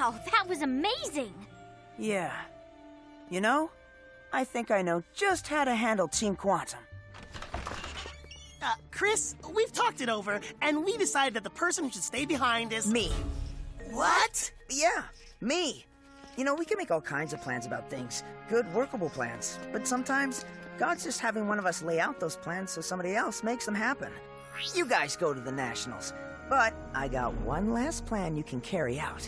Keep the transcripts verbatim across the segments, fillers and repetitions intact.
Wow, that was amazing! Yeah. You know, I think I know just how to handle Team Quantum. Uh, Chris, we've talked it over, and we decided that the person who should stay behind is... Me. What? Yeah, me. You know, we can make all kinds of plans about things. Good, workable plans. But sometimes, God's just having one of us lay out those plans so somebody else makes them happen. You guys go to the Nationals. But I got one last plan you can carry out.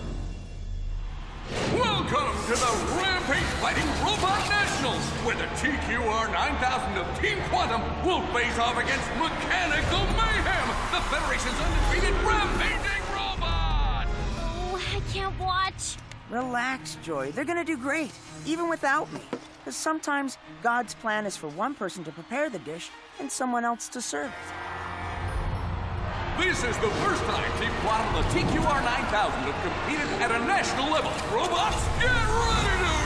Welcome to the Rampage Fighting Robot Nationals, where the T Q R nine thousand of Team Quantum will face off against Mechanical Mayhem, the Federation's undefeated rampaging robot! Oh, I can't watch. Relax, Joy. They're gonna do great, even without me. Because sometimes God's plan is for one person to prepare the dish and someone else to serve it. This is the first time Team Quantum and the T Q R nine thousand have competed at a national level. Robots, get ready to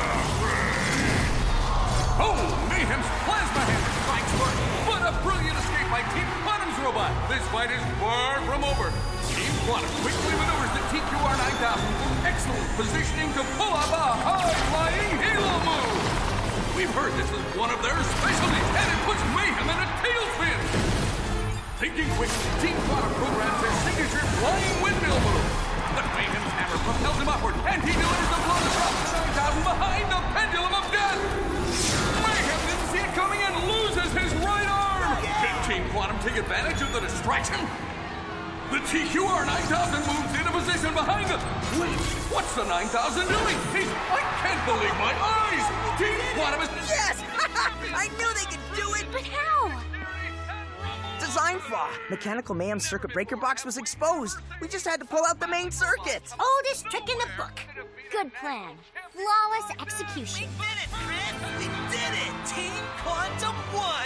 rock! Oh, Mayhem's plasma hand strikes first, but a brilliant escape by Team Quantum's robot. This fight is far from over. Team Quantum quickly maneuvers the T Q R nine thousand. Excellent positioning to pull off a high-flying halo move. We've heard this is one of their specialties, and it puts Mayhem in a tailspin. Thinking quickly, Team Quantum programs their signature flying windmill move. But Mayhem's hammer propels him upward, and he delivers the blow to drop the nine thousand behind the pendulum of death. Mayhem didn't see it coming and loses his right arm. Did Team Quantum take advantage of the distraction? The T Q R nine thousand moves into position behind the... Wait, what's the nine thousand doing? He's... I can't believe my eyes! Team Quantum is... Yes! I knew they could do it! But how? Design flaw. Mechanical Mayhem's circuit breaker box was exposed. We just had to pull out the main circuit. Oldest trick in the book. Good plan. Flawless execution. We did it, Chris! We did it! Team Quantum won!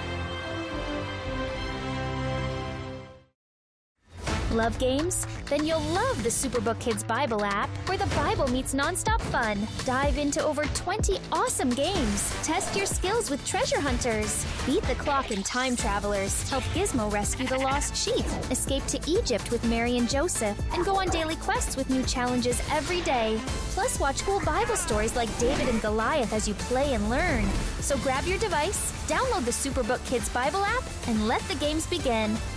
Love games? Then you'll love the Superbook Kids Bible app, where the Bible meets nonstop fun. Dive into over twenty awesome games. Test your skills with treasure hunters. Beat the clock in Time Travelers. Help Gizmo rescue the lost sheep. Escape to Egypt with Mary and Joseph. And go on daily quests with new challenges every day. Plus, watch cool Bible stories like David and Goliath as you play and learn. So grab your device, download the Superbook Kids Bible app, and let the games begin.